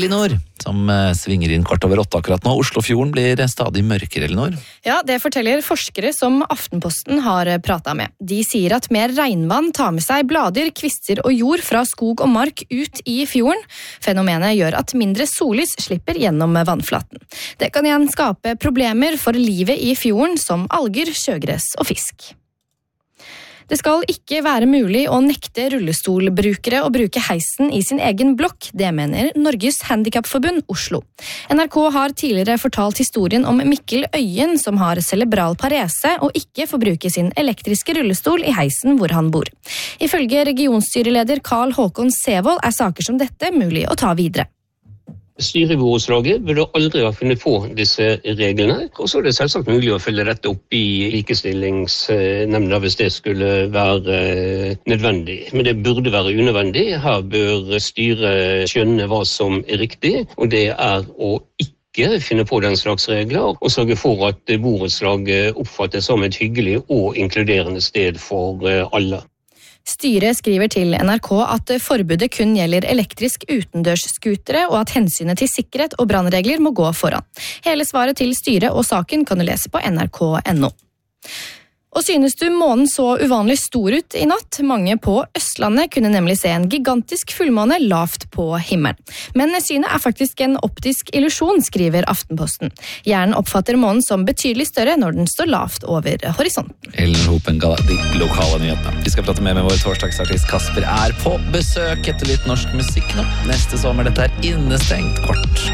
Elinor, som svinger inn 7:15 akkurat nå. Oslofjorden blir stadig mørkere, Elinor. Ja, det forteller forskere som Aftenposten har pratet med. De sier at mer regnvann tar med seg blader, kvister og jord fra skog og mark ut i fjorden. Fenomenet gjør at mindre sollys slipper gjennom vannflaten. Det kan igjen skape problemer for livet i fjorden, som alger, sjøgress og fisk. Det skal ikke være mulig å nekte rullestolbrukere å bruke heisen i sin egen blokk, det mener Norges Handicapforbund Oslo. NRK har tidligere fortalt historien om Mikkel Øyen, som har cerebral parese og ikke får bruke sin elektriske rullestol i heisen hvor han bor. Ifølge regionstyreleder Karl Håkon Sevold er saker som dette mulig å ta videre. Styret i borettslaget burde aldri ha funnet på disse reglene, og så er det selvsagt mulig å følge dette opp i likestillingsnemnda hvis det skulle være nødvendig. Men det burde være unødvendig. Her bør styret skjønne hva som er riktig, og det er å ikke finne på den slags regler, og sørge for at borettslaget oppfattes som et hyggelig og inkluderende sted for alle. Styret skriver til NRK at forbudet kun gjelder elektrisk utendørsskutere, og at hensynet til sikkerhet og brannregler må gå foran. Hele svaret til styret og saken kan du lese på nrk.no. Og synes du månen så uvanlig stor ut i natt? Mange på Østlandet kunne nemlig se en gigantisk fullmåne lavt på himmelen. Men synet er faktisk en optisk illusjon, skriver Aftenposten. Hjernen oppfatter månen som betydelig større når den står lavt over horisonten. Ellen Hopen ga de lokale nyhetene. Vi skal prate med vår torsdagsartist Kasper er på besøk etter litt norsk musikk nå. Neste sommer, dette er Innestengt kort.